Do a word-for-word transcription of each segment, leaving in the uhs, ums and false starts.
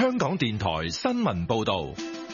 香港電台新聞報道。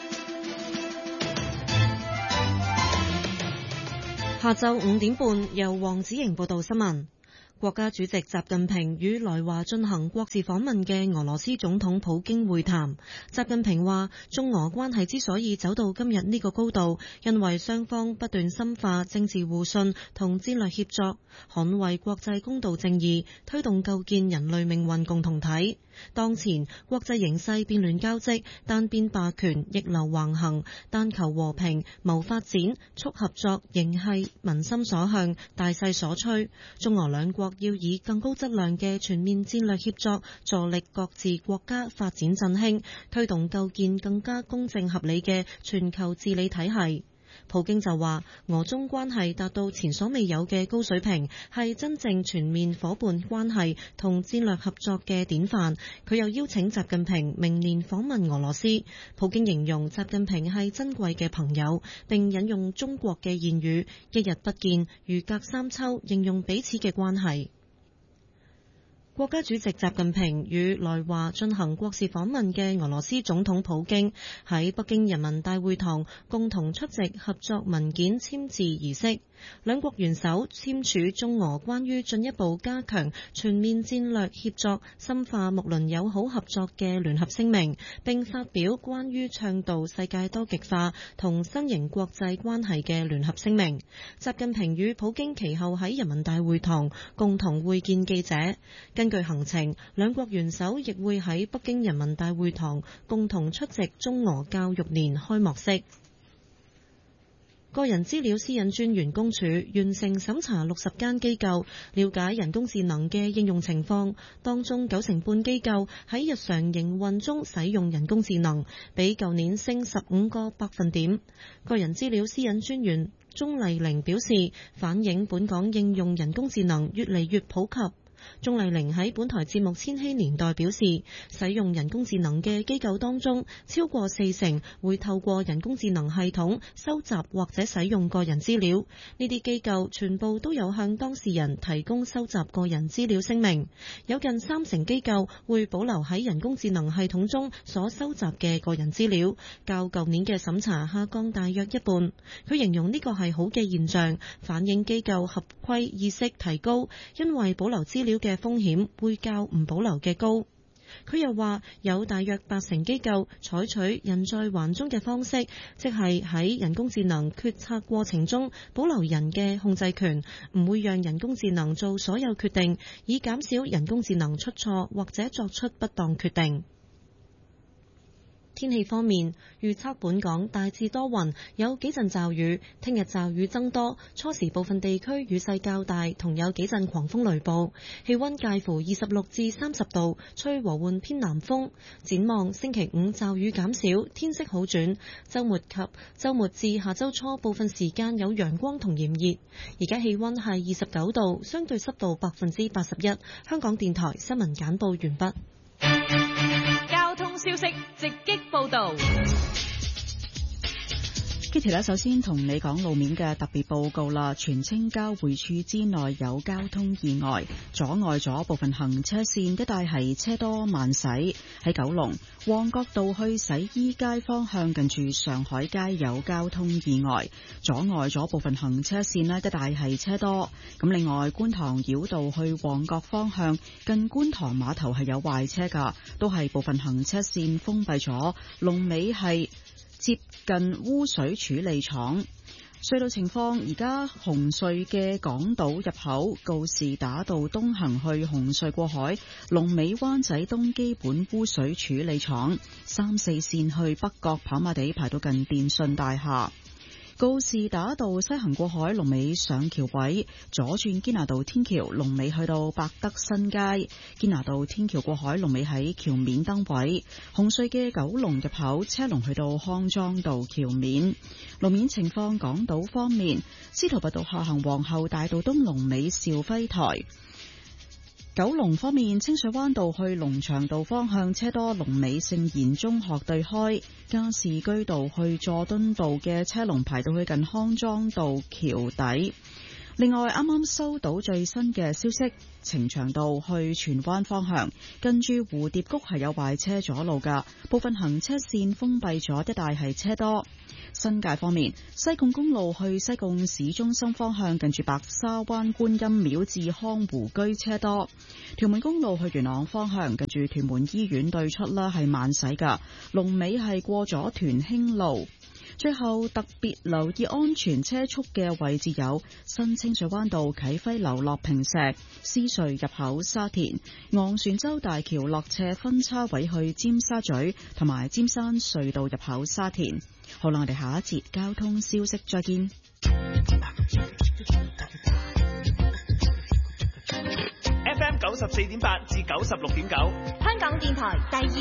下晝五點半，由黃子瑩報道新聞。國家主席習近平與來華進行國事訪問嘅俄羅斯總統普京會談。習近平話，中俄關係之所以走到今日呢個高度，因為雙方不斷深化政治互信同戰略協作，捍衛國際公道正義，推動構建人類命運共同體。當前國際形勢變亂交織，單邊霸權逆流橫行，但求和平、謀發展、促合作，仍係民心所向、大勢所趨。中俄兩國要以更高質量嘅全面戰略協作，助力各自國家發展振興，推動構建更加公正合理嘅全球治理體系。普京就話，俄中關係達到前所未有嘅高水平，係真正全面夥伴關係同戰略合作嘅典範。佢又邀請習近平明年訪問俄羅斯。普京形容習近平係珍貴嘅朋友，並引用中國嘅諺語，一日不見如隔三秋，形容彼此嘅關係。國家主席習近平與來華進行國事訪問嘅俄羅斯總統普京喺北京人民大會堂共同出席合作文件簽字儀式。兩國元首簽署中俄關於進一步加強全面戰略協作、深化睦鄰友好合作嘅聯合聲明，並發表關於倡導世界多極化同新型國際關係嘅聯合聲明。習近平與普京其後喺人民大會堂共同會見記者。根據行程，兩國元首亦會喺北京人民大會堂共同出席中俄教育年開幕式。個人資料私隱專員公署完成審查六十間機構，了解人工智能嘅應用情況，當中九成半機構喺日常營運中使用人工智能，比舊年升十五個百分點。個人資料私隱專員鍾麗玲表示，反映本港應用人工智能越嚟越普及。鍾麗玲喺本台節目《千禧年代》表示，使用人工智能嘅機構當中，超過四成會透過人工智能系統收集或者使用個人資料。呢啲機構全部都有向當事人提供收集個人資料聲明。有近三成機構會保留喺人工智能系統中所收集嘅個人資料，較舊年嘅審查下降大約一半。佢形容呢個係好嘅現象，反映機構合規意識提高，因為保留資料嘅風險會較唔保留嘅高。佢又話有大約八成機構採取人在環中嘅方式，即係喺人工智能決策過程中保留人嘅控制權，唔會讓人工智能做所有決定，以減少人工智能出錯或者作出不當決定。天氣方面，預測本港大致多雲，有幾陣驟雨。聽日驟雨增多，初時部分地區雨勢較大，同有幾陣狂風雷暴。氣溫介乎二十六至三十度，吹和緩偏南風。展望星期五驟雨減少，天色好轉。週末及週末至下週初部分時間有陽光同炎熱。而家氣溫係二十九度，相對濕度百分之八十一。香港電台新聞簡報完畢。 交通消息直擊報道。 Kitty 咧，首先同你講路面嘅特別報告啦。荃青交匯處之內有交通意外，阻礙咗部分行車線，一帶係車多慢駛。喺九龍旺角道去洗衣街方向，近住上海街有交通意外，阻礙咗部分行車線咧，一帶係車多。咁另外，觀塘繞道去旺角方向，近觀塘碼頭係有壞車噶，都係部分行車線封閉咗，龍尾係接近污水處理廠。隧道情況，而家紅隧嘅港島入口告士打道東行去紅隧過海，龍尾灣仔東基本污水處理廠，三四線去北角跑馬地排到近電訊大廈。告士打道西行過海，龍尾上橋位，左轉堅拿道天橋，龍尾去到百德新街。堅拿道天橋過海，龍尾喺橋面燈位。紅隧嘅九龍入口車龍去到康莊道橋面。路面情況，港島方面，司徒拔道下行皇后大道東龍尾兆輝台。九龍方面，清水灣道去龍翔道方向車多，龍尾聖賢中學對開。加士居道去佐敦道嘅車龍排到去近康莊道橋底。 另外，啱啱收到最新嘅消息，呈祥道去荃灣方向，近住蝴蝶谷係有壞車阻路㗎，部分行車線封閉咗，一帶係車多。新界方面，西貢公路去西貢市中心方向，近住白沙灣觀音廟至康湖居車多。屯門公路去元朗方向，近住屯門醫院對出啦係慢駛㗎，龍尾係過咗屯興路。最後特別留意安全車速嘅位置有新清水灣道啟輝樓落坪石、獅隧入口沙田、昂船洲大橋落斜分叉位去尖沙咀，同埋尖山隧道入口沙田。好啦，我哋下一節交通消息再見。 F M 九十四點八至九十六點九， 香港電台第二